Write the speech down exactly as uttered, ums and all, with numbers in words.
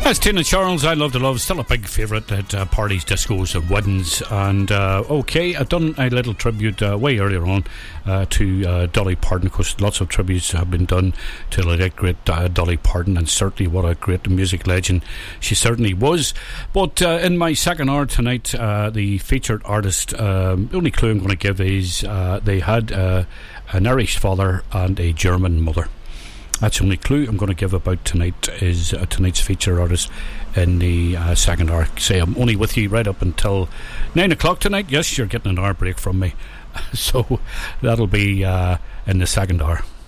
That's Tina Charles, I Love to Love. Still a big favourite at uh, parties, discos and weddings. And uh, okay, I've done a little tribute uh, way earlier on uh, to uh, Dolly Parton, because lots of tributes have been done to the late great uh, Dolly Parton, and certainly what a great music legend she certainly was. But uh, in my second hour tonight, uh, the featured artist, um, the only clue I'm going to give is uh, they had uh, an Irish father and a German mother. That's the only clue I'm going to give about tonight, is uh, tonight's feature artist in the uh, second hour. Say I'm only with you right up until nine o'clock tonight. Yes, you're getting an hour break from me. So that'll be uh, in the second hour.